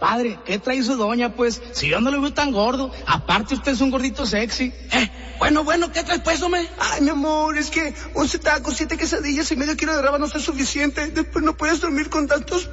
compadre, ¿qué trae su doña, pues? Si yo no lo veo tan gordo, aparte usted es un gordito sexy. Bueno, ¿qué traes, pues, hombre? Ay, mi amor, es que 11 tacos, 7 quesadillas y medio kilo de rábano no es suficiente. Después no puedes dormir con tantos